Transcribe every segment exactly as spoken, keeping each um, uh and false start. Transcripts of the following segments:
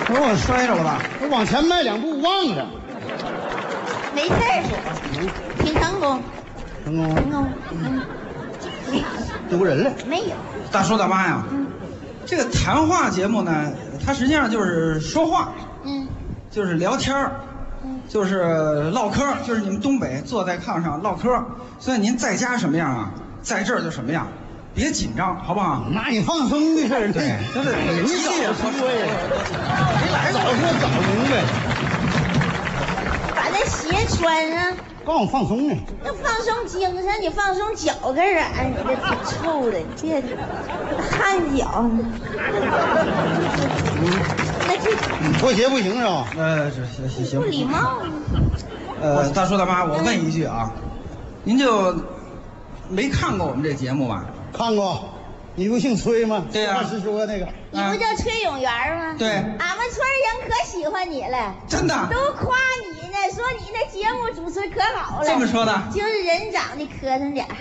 说我摔着了吧？ 我往前迈两步忘了。 没事儿，挺成功， 成功成功，嗯， 丢人了。 没有， 大叔大妈呀， 嗯这个谈话节目呢，它实际上就是说话， 嗯就是聊天儿， 嗯， 就是唠嗑，就是你们东北坐在炕上唠嗑。所以您在家什么样啊，在这儿就什么样，别紧张，好不好？ 那你放松的事儿， 对，真的， 你急这也也说呀， 没来早说早明白， 把那鞋穿上， 告诉我放松呢。 要放松精神，你放松脚干啥？你这挺臭的，你别汗脚呢。那这你脱鞋不行是吧？ 呃，这行行行， 不礼貌呢。 呃，大叔大妈，我问一句啊，您就没看过我们这节目吧？ 看过，你不姓崔吗？ 对呀话实说那个。 你不叫崔永元吗？ 对俺们村人可喜欢你了， 真的都夸你呢，说你那节目主持可好了。 这么说的就是人长得磕碜点儿。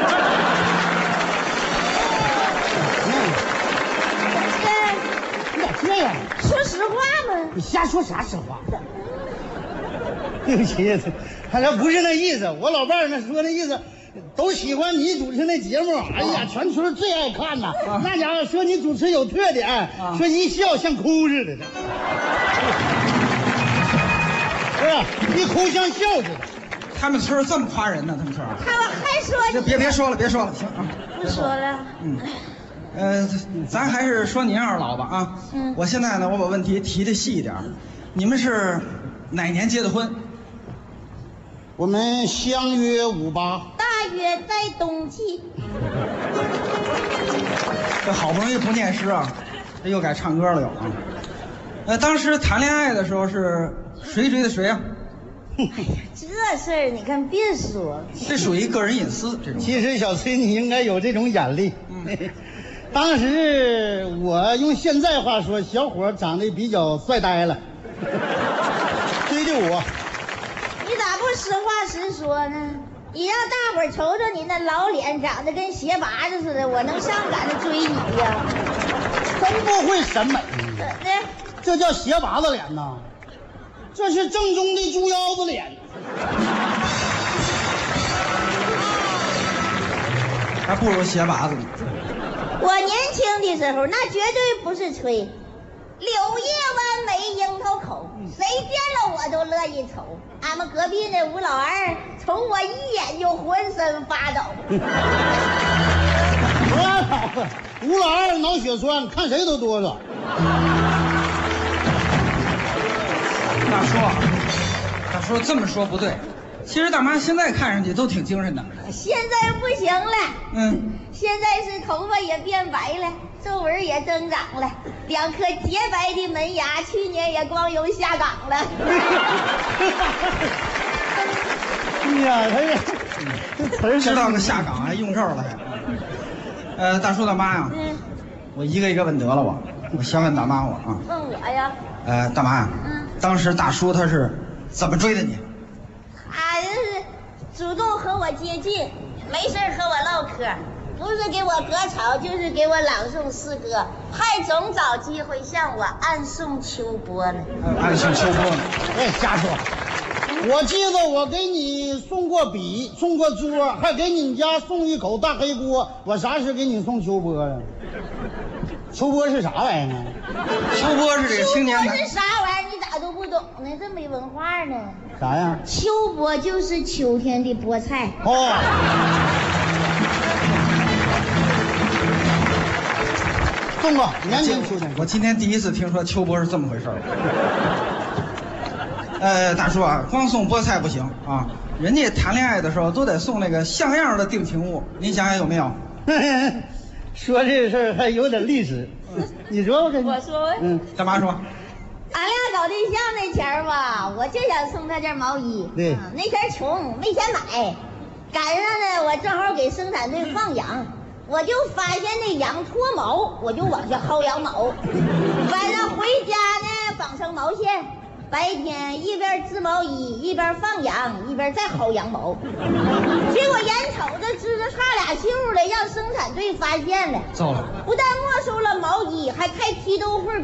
你咋这样？ 说实话嘛， 你瞎说啥实话？对不起，他这不是那意思。我老伴儿那说那意思，都喜欢你主持那节目。哎呀，全村最爱看呐。 啊那家伙说你主持有特点， 啊说一笑像哭似的。不是，一哭像笑似的。 他们村儿这么夸人呢？他们村儿？ 看我还说这你别别说了，别说了，行啊。 不说了。 嗯，呃，咱还是说您二老吧啊。 嗯我现在呢，我把问题提的细一点儿，你们是哪年结的婚？ 我们相约五八， 大约在冬季。 这好不容易不念诗啊，这又改唱歌了又啊。呃，当时谈恋爱的时候是谁追的谁啊？ 哎呀，这事儿你看别说， 这属于个人隐私，这种。 其实小崔你应该有这种眼力。 嗯当时我用现在话说，小伙长得比较帅呆了，追的我。 你咋不实话实说呢？你让大伙儿瞅瞅你那老脸，长得跟鞋拔子似的，我能上赶着追你呀？ 真不会审美， 怎的？ 这叫鞋拔子脸呐，这是正宗的猪腰子脸。 还不如鞋拔子呢。 我年轻的时候，那绝对不是吹。柳叶弯眉，樱桃口，谁见了我都乐意瞅。俺们隔壁那吴老二，瞅我一眼就浑身发抖。 拉倒吧，吴老二脑血栓，看谁都哆嗦。 大叔，大叔这么说不对，其实大妈现在看上去都挺精神的。 现在不行了， 嗯， 现在是头发也变白了，皱纹也增长了，两颗洁白的门牙去年也光荣下岗了。 哎呀，他这这词儿知道个下岗还用这儿了还。呃，大叔大妈呀， 嗯， 我一个一个问得了我，我先问大妈我啊， 问我呀， 呃，大妈呀， 嗯， 当时大叔他是怎么追的你？ 他就是主动和我接近，没事儿和我唠嗑，不是给我割草，就是给我朗诵诗歌，还总找机会向我暗送秋波呢。 呃暗送秋波呢？ 哎，瞎说！我记得我给你送过笔，送过桌，还给你们家送一口大黑锅。我啥时给你送秋波啊？秋波是啥玩意儿啊？ 秋波是这个青年男秋波是啥玩意儿？你咋都不懂呢？这没文化呢。 啥呀？ 秋波就是秋天的菠菜。 哦，送过，年年秋天。 我今天第一次听说秋波是这么回事儿。呃，大叔啊，光送菠菜不行啊，人家谈恋爱的时候都得送那个像样的定情物，您想想有没有？ 说这事儿还有点历史，你说我给你。 我说嗯， 大妈说， 俺俩搞对象那前儿吧，我就想送他件毛衣。 对啊那前儿穷，没钱买，赶上呢，我正好给生产队放羊，我就发现那羊脱毛，我就往下薅羊毛。晚上回家呢，绑上毛线，白天一边织毛衣，一边放羊，一边再薅羊毛。结果眼瞅着织的差俩袖了，让生产队发现了， 糟了。 不但没收了毛衣，还开批斗会